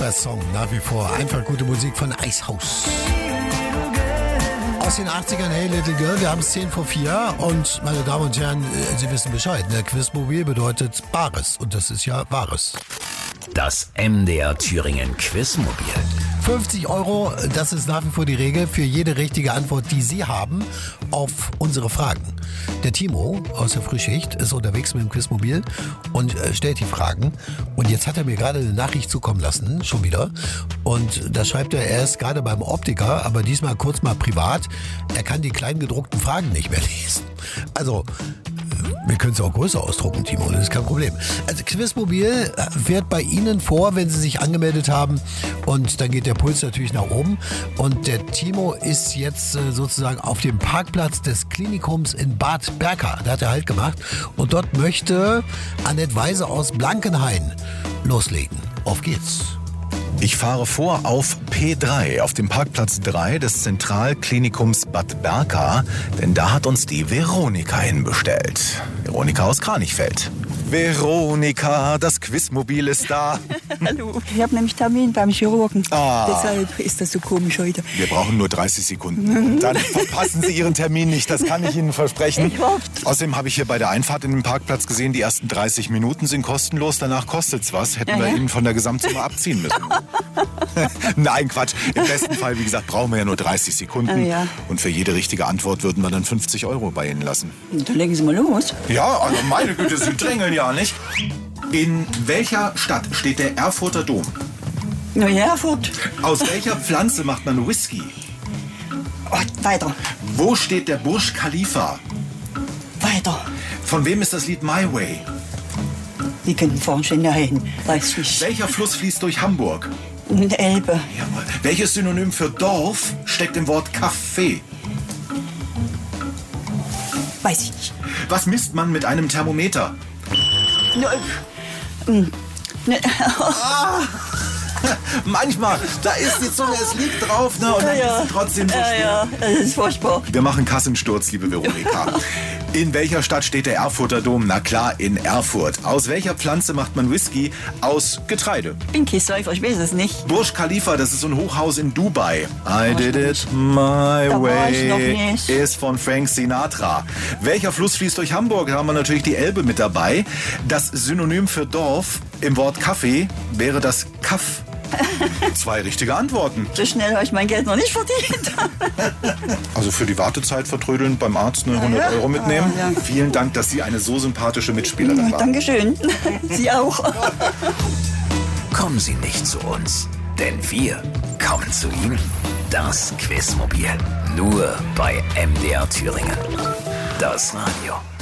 Song nach wie vor. Einfach gute Musik von Icehouse. Aus den 80ern, Hey Little Girl, wir haben es 3:10 und meine Damen und Herren, Sie wissen Bescheid, ne? Quizmobil bedeutet Bares und das ist ja Wahres. Das MDR Thüringen Quizmobil. 50 €, das ist nach wie vor die Regel für jede richtige Antwort, die Sie haben auf unsere Fragen. Der Timo aus der Frühschicht ist unterwegs mit dem Quizmobil und stellt die Fragen. Und jetzt hat er mir gerade eine Nachricht zukommen lassen, schon wieder. Und da schreibt er ist gerade beim Optiker, aber diesmal kurz mal privat. Er kann die kleinen gedruckten Fragen nicht mehr lesen. Also, wir können es auch größer ausdrucken, Timo, das ist kein Problem. Also Quizmobil fährt bei Ihnen vor, wenn Sie sich angemeldet haben und dann geht der Puls natürlich nach oben. Und der Timo ist jetzt sozusagen auf dem Parkplatz des Klinikums in Bad Berka. Da hat er Halt gemacht und dort möchte Annette Weise aus Blankenhain loslegen. Auf geht's. Ich fahre vor auf P3, auf dem Parkplatz 3 des Zentralklinikums Bad Berka, denn da hat uns die Veronika hinbestellt. Veronika aus Kranichfeld. Veronika, das Quizmobil ist da. Hallo. Ich habe nämlich Termin beim Chirurgen. Ah. Deshalb ist das so komisch heute. Wir brauchen nur 30 Sekunden. Dann verpassen Sie Ihren Termin nicht, das kann ich Ihnen versprechen. Ich hoffe. Außerdem habe ich hier bei der Einfahrt in den Parkplatz gesehen, die ersten 30 Minuten sind kostenlos, danach kostet's was. Hätten wir Ihnen von der Gesamtsumme abziehen müssen. Nein, Quatsch. Im besten Fall, wie gesagt, brauchen wir ja nur 30 Sekunden. Ja. Und für jede richtige Antwort würden wir dann 50 € bei Ihnen lassen. Dann legen Sie mal los. Ja, also meine Güte, Sie drängeln ja nicht. In welcher Stadt steht der Erfurter Dom? Na ja, Erfurt. Aus welcher Pflanze macht man Whisky? Oh, weiter. Wo steht der Burj Khalifa? Weiter. Von wem ist das Lied My Way? Die können fahren schon dahin. Weiß ich. Welcher Fluss fließt durch Hamburg? Und Elbe. Jawohl. Welches Synonym für Dorf steckt im Wort Café? Weiß ich nicht. Was misst man mit einem Thermometer? Manchmal, da ist die Zunge, es liegt drauf, ne? Und dann ist sie trotzdem so schwer. Ja, das ist furchtbar. Wir machen Kassensturz, liebe Veronika. In welcher Stadt steht der Erfurter Dom? Na klar, in Erfurt. Aus welcher Pflanze macht man Whisky? Aus Getreide. Bin Kiessäufer, ich weiß es nicht. Burj Khalifa, das ist so ein Hochhaus in Dubai. I did it my Da war ich noch way nicht. ist von Frank Sinatra. Welcher Fluss fließt durch Hamburg? Da haben wir natürlich die Elbe mit dabei. Das Synonym für Dorf im Wort Kaffee wäre das Kaff. 2 richtige Antworten. So schnell habe ich mein Geld noch nicht verdient. Also für die Wartezeit vertrödeln beim Arzt 100 € mitnehmen. Ja. Vielen Dank, dass Sie eine so sympathische Mitspielerin waren. Dankeschön. Sie auch. Kommen Sie nicht zu uns, denn wir kommen zu Ihnen. Das Quizmobil. Nur bei MDR Thüringen. Das Radio.